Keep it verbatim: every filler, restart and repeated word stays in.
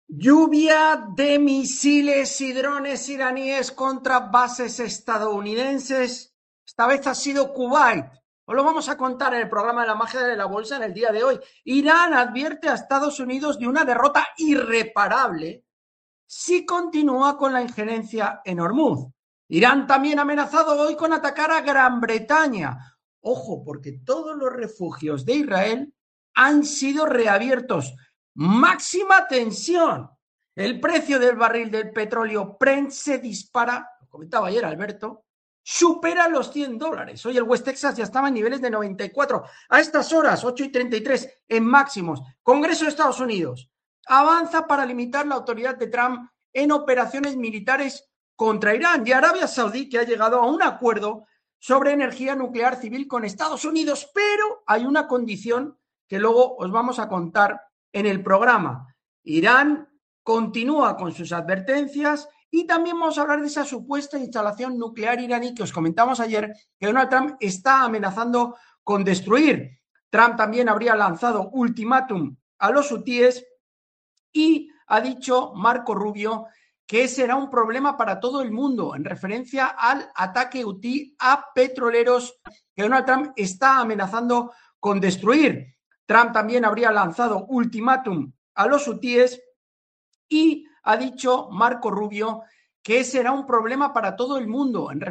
Lluvia de misiles y drones iraníes contra bases estadounidenses. Esta vez ha sido Kuwait. Os lo vamos a contar en el programa de la magia de la bolsa en el día de hoy. Irán advierte a Estados Unidos de una derrota irreparable si continúa con la injerencia en Hormuz. Irán también ha amenazado hoy con atacar a Gran Bretaña. Ojo, porque todos los refugios de Israel han sido reabiertos. Máxima tensión. El precio del barril del petróleo Brent se dispara, lo comentaba ayer Alberto, supera los cien dólares. Hoy el West Texas ya estaba en niveles de noventa y cuatro. A estas horas, ocho y treinta y tres, en máximos. Congreso de Estados Unidos avanza para limitar la autoridad de Trump en operaciones militares contra Irán. Y Arabia Saudí, que ha llegado a un acuerdo sobre energía nuclear civil con Estados Unidos, pero hay una condición que luego os vamos a contar en el programa. Irán continúa con sus advertencias y también vamos a hablar de esa supuesta instalación nuclear iraní que os comentamos ayer, que Donald Trump está amenazando con destruir. Trump también habría lanzado ultimátum a los hutíes y ha dicho Marco Rubio que será un problema para todo el mundo en referencia al ataque hutí a petroleros que Donald Trump está amenazando con destruir. Trump también habría lanzado ultimátum a los hutíes y ha dicho Marco Rubio que será un problema para todo el mundo en